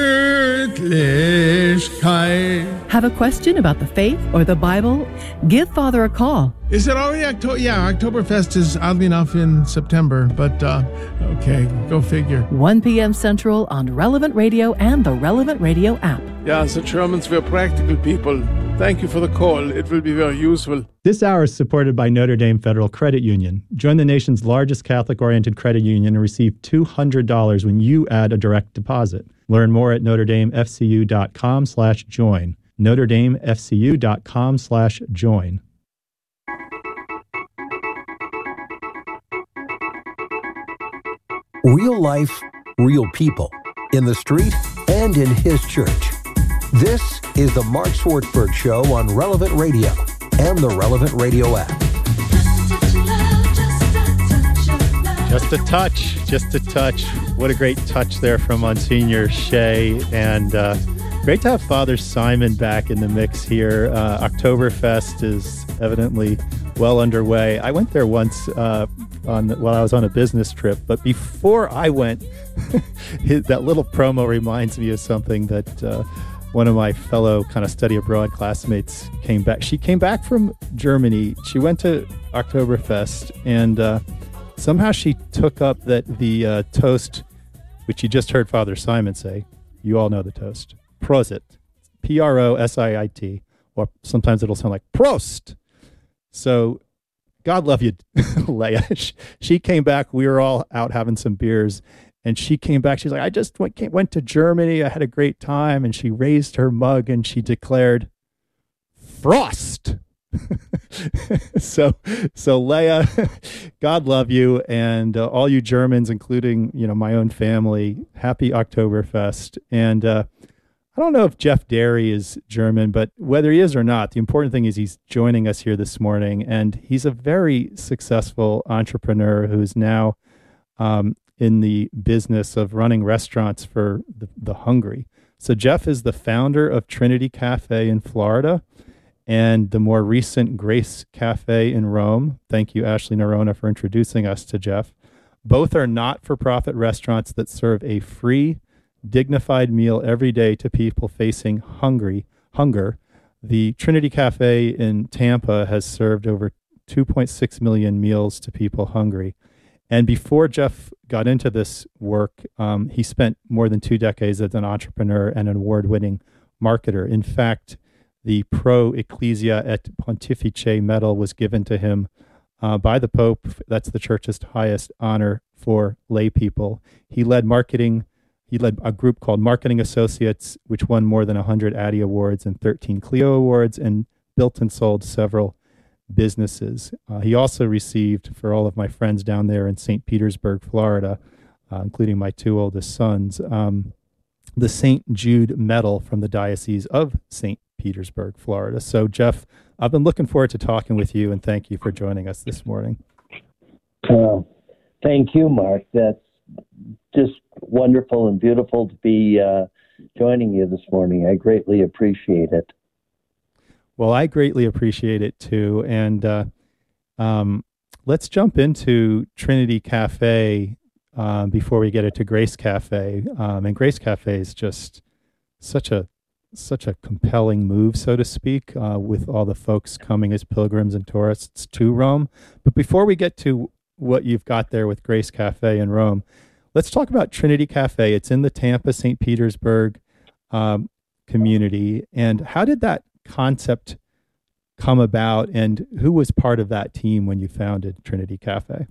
Speaker 20: Gemütlichkeit.
Speaker 3: Have a question about the faith or the Bible? Give Father a call.
Speaker 20: Is it already October? Yeah, Oktoberfest is oddly enough in September, but uh, okay, go figure.
Speaker 3: one p.m. Central on Relevant Radio and the Relevant Radio app.
Speaker 20: Yeah, the Germans were practical people. Thank you for the call. It will be very useful.
Speaker 1: This hour is supported by Notre Dame Federal Credit Union. Join the nation's largest Catholic-oriented credit union and receive two hundred dollars when you add a direct deposit. Learn more at notre dame f c u dot com slash join. notre dame f c u dot com slash join.
Speaker 9: Real life, real people, in the street and in his church. This is the Mark Swartzberg Show on Relevant Radio and the Relevant Radio app.
Speaker 1: Just a touch, just a touch. What a great touch there from Monsignor Shea. And uh, great to have Father Simon back in the mix here. Uh, Oktoberfest is evidently well underway. I went there once uh, on while I was on a business trip, but before I went, that little promo reminds me of something that uh, one of my fellow kind of study abroad classmates came back. She came back from Germany. She went to Oktoberfest, and uh, somehow she took up that the uh, toast, which you just heard Father Simon say. You all know the toast. Prosit. P R O S I I T. Or sometimes it'll sound like Prost. So, God love you, Leah. She came back. We were all out having some beers. And she came back. She's like, I just went, came, went to Germany. I had a great time. And she raised her mug and she declared, Frost. so, so Leah, God love you. And uh, all you Germans, including, you know, my own family, happy Oktoberfest. And uh, I don't know if Jeff Derry is German, but whether he is or not, the important thing is he's joining us here this morning. And he's a very successful entrepreneur who's now um, in the business of running restaurants for the, the hungry. So Jeff is the founder of Trinity Cafe in Florida and the more recent Grace Cafe in Rome. Thank you, Ashley Nerona, for introducing us to Jeff. Both are not-for-profit restaurants that serve a free, dignified meal every day to people facing hungry hunger. The Trinity Cafe in Tampa has served over two point six million meals to people hungry. And before Jeff got into this work, um, he spent more than two decades as an entrepreneur and an award-winning marketer. In fact, The Pro Ecclesia et Pontifice medal was given to him uh, by the Pope. That's the church's highest honor for lay people. He led marketing. He led a group called Marketing Associates, which won more than one hundred Addy Awards and thirteen Clio Awards, and built and sold several businesses. Uh, he also received, for all of my friends down there in Saint Petersburg, Florida, uh, including my two oldest sons, um, the Saint Jude Medal from the Diocese of Saint Petersburg, Florida. So, Jeff, I've been looking forward to talking with you, and thank you for joining us this morning.
Speaker 21: Uh, thank you, Mark. That's just wonderful and beautiful to be uh, joining you this morning. I greatly appreciate it.
Speaker 1: Well, I greatly appreciate it too. And uh, um, let's jump into Trinity Cafe um, before we get into Grace Cafe. Um, and Grace Cafe is just such a such a compelling move, so to speak, uh, with all the folks coming as pilgrims and tourists to Rome. But before we get to what you've got there with Grace Cafe in Rome, let's talk about Trinity Cafe. It's in the Tampa, Saint Petersburg um, community. And how did that concept come about, and who was part of that team when you founded Trinity Cafe?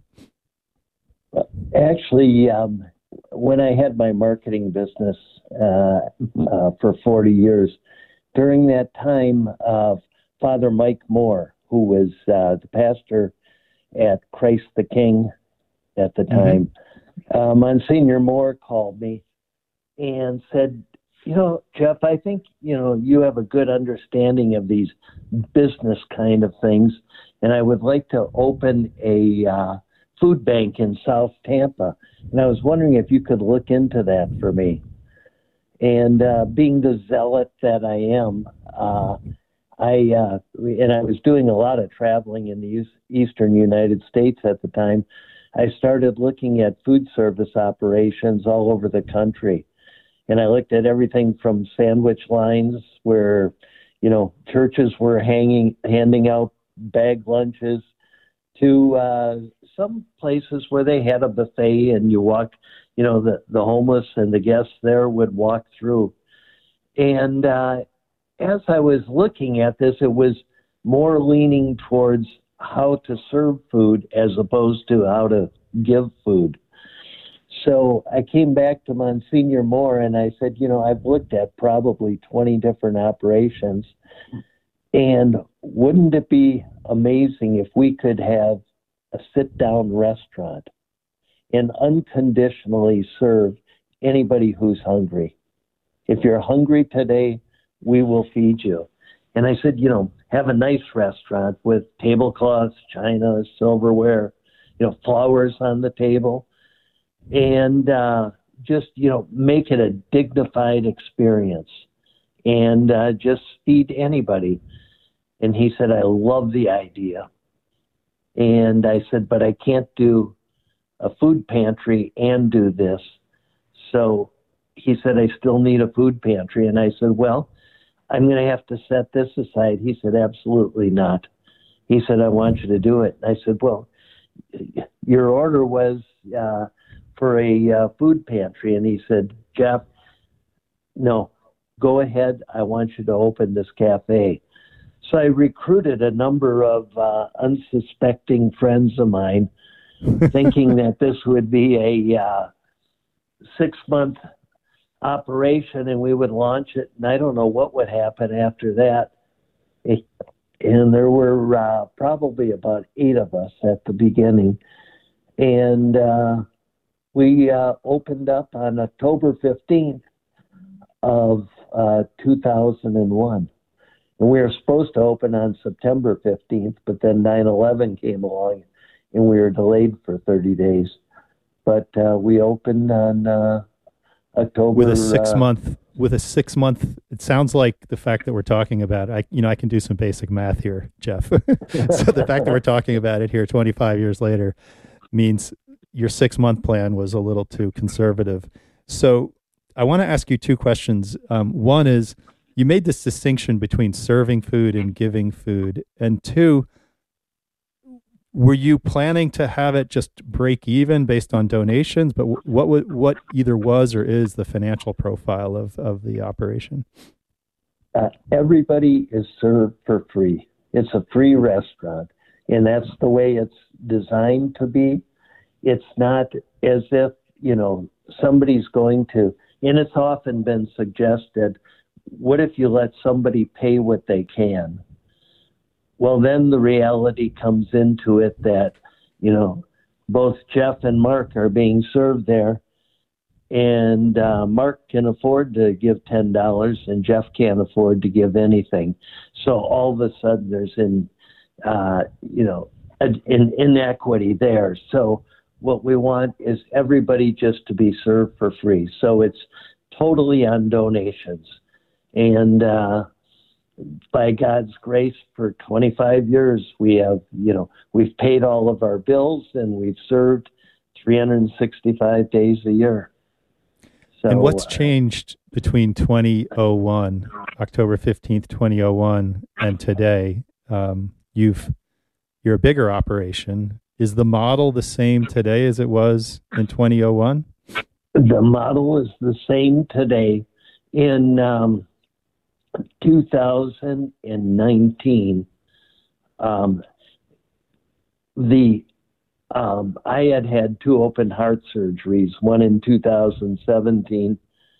Speaker 21: Actually, um, when I had my marketing business uh, uh, for forty years, during that time, uh, Father Mike Moore, who was uh, the pastor at Christ the King at the time, mm-hmm. uh, Monsignor Moore called me and said, you know, Jeff, I think, you know, you have a good understanding of these business kind of things, and I would like to open a uh, food bank in South Tampa. And I was wondering if you could look into that for me. And uh, being the zealot that I am, uh, I uh, and I was doing a lot of traveling in the eastern United States at the time. I started looking at food service operations all over the country. And I looked at everything from sandwich lines where, you know, churches were hanging, handing out bag lunches to uh, some places where they had a buffet and you walk, you know, the, the homeless and the guests there would walk through. And uh, as I was looking at this, it was more leaning towards how to serve food as opposed to how to give food. So I came back to Monsignor Moore and I said, you know, I've looked at probably twenty different operations, and wouldn't it be amazing if we could have a sit-down restaurant and unconditionally serve anybody who's hungry? If you're hungry today, we will feed you. And I said, you know, have a nice restaurant with tablecloths, china, silverware, you know, flowers on the table. And uh, just, you know, make it a dignified experience and uh, just feed anybody. And he said, I love the idea. And I said, but I can't do a food pantry and do this. So he said, I still need a food pantry. And I said, well, I'm going to have to set this aside. He said, absolutely not. He said, I want you to do it. And I said, well, your order was... Uh, for a uh, food pantry. And he said, Jeff, no, go ahead. I want you to open this cafe. So I recruited a number of uh, unsuspecting friends of mine, thinking that this would be a uh, six-month operation and we would launch it. And I don't know what would happen after that. It, and there were uh, probably about eight of us at the beginning. And uh, we uh, opened up on October fifteenth of uh, two thousand one. And we were supposed to open on September fifteenth, but then nine eleven came along and we were delayed for thirty days. But uh, we opened on uh, October...
Speaker 1: With a six
Speaker 21: uh,
Speaker 1: month, with a six month, it sounds like the fact that we're talking about, I, you know, I can do some basic math here, Jeff. So the fact that we're talking about it here twenty-five years later means your six month plan was a little too conservative. So I want to ask you two questions. Um, one is, you made this distinction between serving food and giving food. And two, were you planning to have it just break even based on donations? But what what, what either was or is the financial profile of, of the operation?
Speaker 21: uh, everybody is served for free. It's a free restaurant, and that's the way it's designed to be. It's not as if, you know, somebody's going to, and it's often been suggested, what if you let somebody pay what they can? Well, then the reality comes into it that, you know, both Jeff and Mark are being served there, and uh, Mark can afford to give ten dollars and Jeff can't afford to give anything. So all of a sudden there's an, uh, you know, an inequity there. So what we want is everybody just to be served for free. So it's totally on donations. And uh, by God's grace, for twenty-five years, we have, you know, we've paid all of our bills and we've served three hundred sixty-five days a year. So,
Speaker 1: and what's changed between twenty oh one, October fifteenth, twenty oh one, and today? Um, you've, you're a bigger operation. Is the model the same today as it was in twenty oh one?
Speaker 21: The model is the same today. In um, two thousand nineteen, um, the um, I had had two open heart surgeries, one in two thousand seventeen,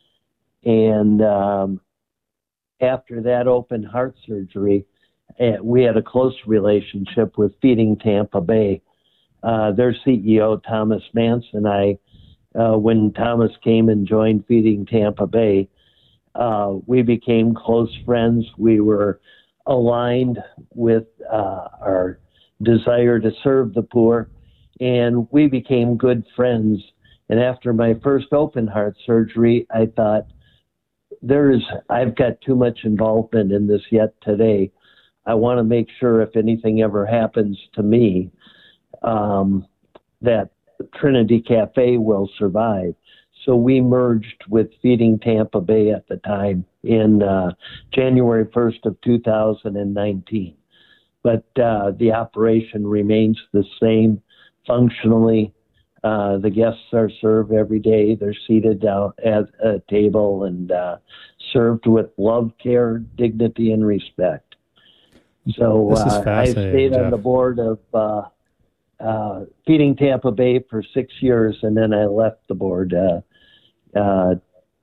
Speaker 21: and um, after that open heart surgery, uh, we had a close relationship with Feeding Tampa Bay. Uh, their C E O, Thomas Manson, I, uh, when Thomas came and joined Feeding Tampa Bay, uh, we became close friends. We were aligned with uh, our desire to serve the poor, and we became good friends. And after my first open heart surgery, I thought, there is, I've got too much involvement in this yet today. I want to make sure if anything ever happens to me, um, that Trinity Cafe will survive. So we merged with Feeding Tampa Bay at the time in uh, January first of two thousand nineteen. But uh, the operation remains the same functionally. Uh, the guests are served every day. They're seated down at a table and uh, served with love, care, dignity, and respect. So uh, I stayed
Speaker 1: Jeff.
Speaker 21: on the board of uh, uh, Feeding Tampa Bay for six years, and then I left the board uh, uh,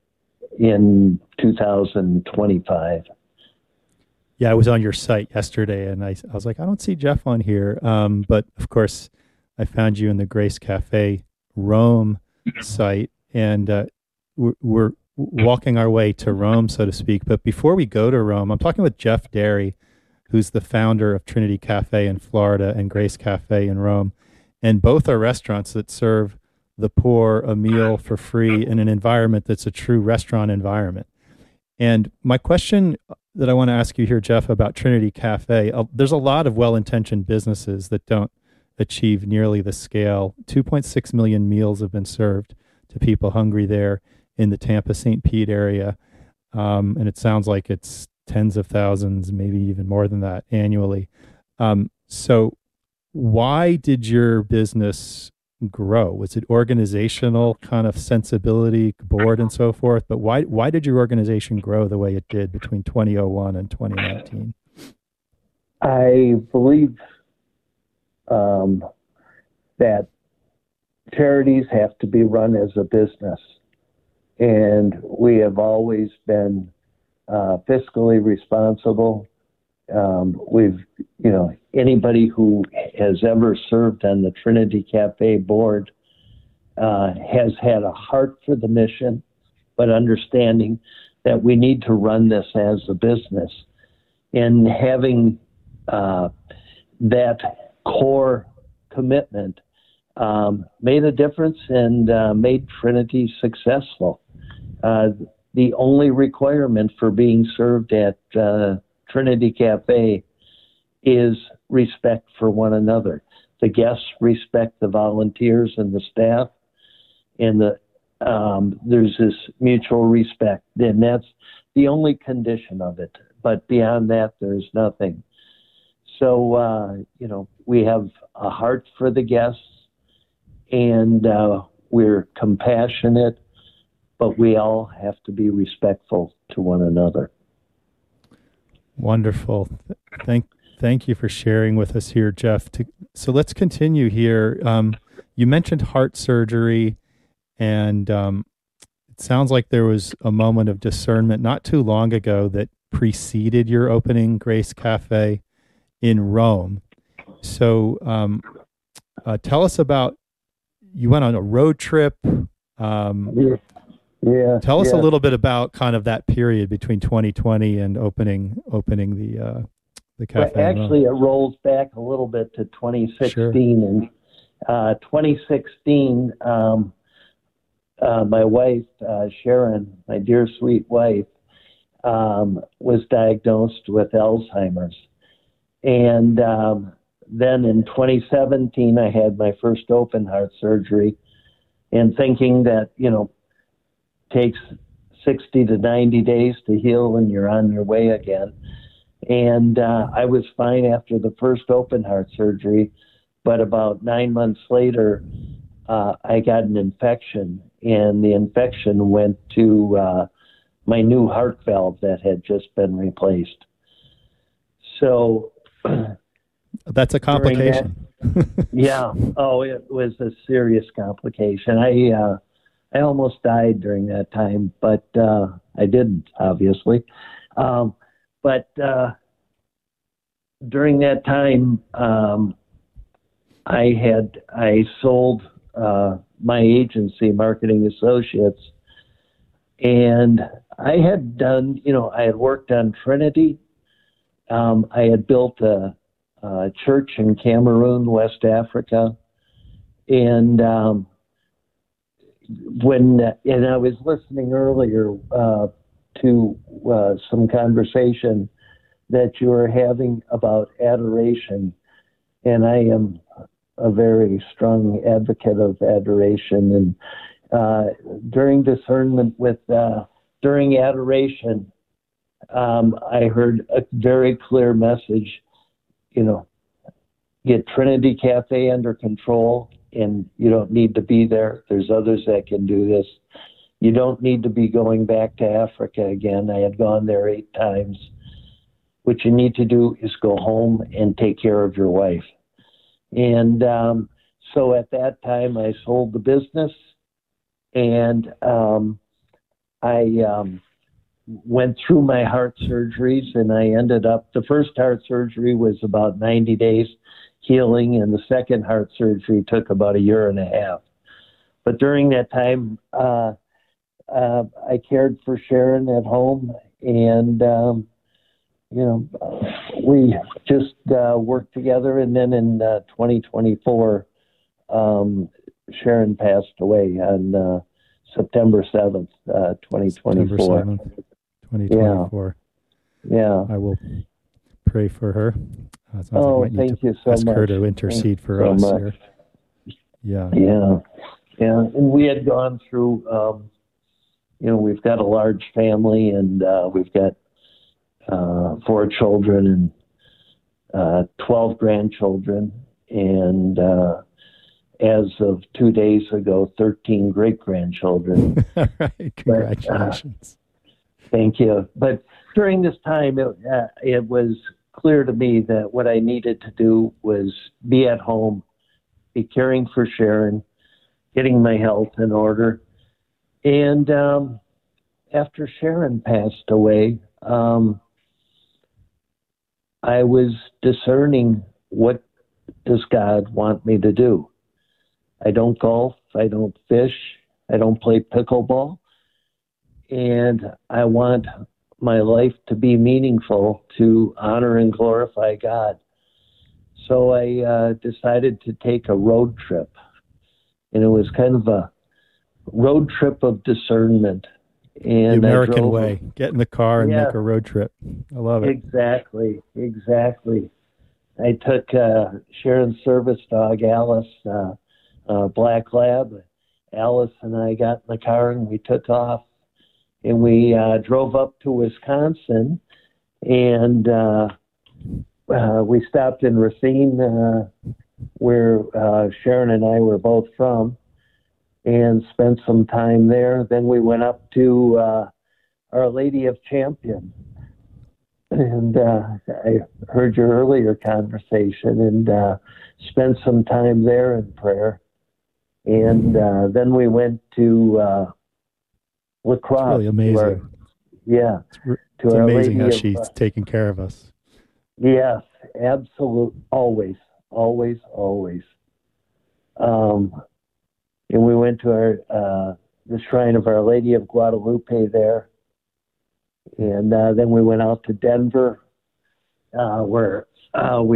Speaker 21: in two thousand twenty-five.
Speaker 1: Yeah, I was on your site yesterday, and I, I was like, I don't see Jeff on here. Um, but, of course, I found you in the Grace Cafe Rome site, and uh, we're, we're walking our way to Rome, so to speak. But before we go to Rome, I'm talking with Jeff Derry, who's the founder of Trinity Cafe in Florida and Grace Cafe in Rome. And both are restaurants that serve the poor a meal for free in an environment that's a true restaurant environment. And my question that I want to ask you here, Jeff, about Trinity Cafe, uh, there's a lot of well-intentioned businesses that don't achieve nearly the scale. two point six million meals have been served to people hungry there in the Tampa Saint Pete area. Um, and it sounds like it's tens of thousands, maybe even more than that annually. Um, so why did your business grow? Was it organizational kind of sensibility, board and so forth? But why why did your organization grow the way it did between twenty oh one and twenty nineteen?
Speaker 21: I believe um, that charities have to be run as a business. And we have always been uh, fiscally responsible. Um, we've, you know, anybody who has ever served on the Trinity Cafe board uh, has had a heart for the mission, but understanding that we need to run this as a business. And having uh, that core commitment um, made a difference and uh, made Trinity successful. Uh, the only requirement for being served at uh, Trinity Cafe is respect for one another. The guests respect the volunteers and the staff, and the um, there's this mutual respect, and that's the only condition of it. But beyond that, there's nothing. So, uh, you know, we have a heart for the guests, and uh, we're compassionate, but we all have to be respectful to one another.
Speaker 1: Wonderful. Thank thank you for sharing with us here, Jeff. To, so let's continue here. Um, you mentioned heart surgery, and um, it sounds like there was a moment of discernment not too long ago that preceded your opening Grace Cafe in Rome. So um, uh, tell us about, you went on a road trip. Um,
Speaker 21: yeah. Yeah.
Speaker 1: Tell us
Speaker 21: yeah.
Speaker 1: a little bit about kind of that period between twenty twenty and opening opening the uh, the cafe.
Speaker 21: Well, actually, it rolls back a little bit to twenty sixteen.
Speaker 1: Sure.
Speaker 21: And uh, twenty sixteen, um, uh, my wife, uh, Sharon, my dear sweet wife, um, was diagnosed with Alzheimer's. And um, then in twenty seventeen, I had my first open heart surgery, and thinking that, you know, takes sixty to ninety days to heal and you're on your way again. And uh, I was fine after the first open heart surgery, but about nine months later, uh, I got an infection, and the infection went to uh, my new heart valve that had just been replaced. So
Speaker 1: that's a complication.
Speaker 21: That, yeah. Oh, it was a serious complication. I, uh, I almost died during that time, but uh, I didn't, obviously. Um, but uh, during that time, um, I had I sold uh, my agency, Marketing Associates, and I had done, you know, I had worked on Trinity. Um, I had built a, a church in Cameroon, West Africa, and um, when and I was listening earlier uh, to uh, some conversation that you were having about adoration, and I am a very strong advocate of adoration. And uh, during discernment with uh, during adoration, um, I heard a very clear message. You know, get Trinity Cafe under control. And you don't need to be there. There's others that can do this. You don't need to be going back to Africa again. I had gone there eight times. What you need to do is go home and take care of your wife. And um, so at that time, I sold the business, and um, I um, went through my heart surgeries, and I ended up, the first heart surgery was about ninety days healing, and the second heart surgery took about a year and a half. But during that time, uh, uh, I cared for Sharon at home, and um, you know, we just uh, worked together. And then in uh, twenty twenty-four, um, Sharon passed away on uh, September seventh, uh, twenty twenty-four.
Speaker 1: September seventh, twenty twenty-four.
Speaker 21: Yeah. yeah.
Speaker 1: I will pray for her. Uh,
Speaker 21: oh,
Speaker 1: like
Speaker 21: thank you so
Speaker 1: ask
Speaker 21: much.
Speaker 1: Ask her to intercede
Speaker 21: Thank
Speaker 1: for
Speaker 21: so
Speaker 1: us
Speaker 21: much.
Speaker 1: here. Yeah.
Speaker 21: Yeah. Yeah. And we had gone through, um, you know, we've got a large family, and uh, we've got uh, four children and uh, twelve grandchildren. And uh, as of two days ago, thirteen great-grandchildren.
Speaker 1: All right. Congratulations.
Speaker 21: But, uh, thank you. But during this time, it, uh, it was clear to me that what I needed to do was be at home, be caring for Sharon, getting my health in order. And um, after Sharon passed away, um, I was discerning, what does God want me to do? I don't golf, I don't fish, I don't play pickleball, and I want my life to be meaningful, to honor and glorify God. So I uh, decided to take a road trip, and it was kind of a road trip of discernment. And
Speaker 1: the American
Speaker 21: I drove,
Speaker 1: way. Get in the car and
Speaker 21: yeah,
Speaker 1: make a road trip. I love it.
Speaker 21: Exactly, exactly. I took uh, Sharon's service dog, Alice, uh, uh, Black Lab. Alice and I got in the car and we took off. And we uh, drove up to Wisconsin, and uh, uh, we stopped in Racine, uh, where uh, Sharon and I were both from, and spent some time there. Then we went up to uh, Our Lady of Champion, and uh, I heard your earlier conversation and uh, spent some time there in prayer. And uh, then we went to uh, La Crosse.
Speaker 1: It's really amazing.
Speaker 21: Our, yeah.
Speaker 1: It's,
Speaker 21: to
Speaker 1: it's
Speaker 21: Our
Speaker 1: amazing
Speaker 21: Lady
Speaker 1: how
Speaker 21: of,
Speaker 1: she's
Speaker 21: uh,
Speaker 1: taking care of us.
Speaker 21: Yes, absolutely. Always, always, always. Um, and we went to our uh, the shrine of Our Lady of Guadalupe there. And uh, then we went out to Denver, uh, where uh, we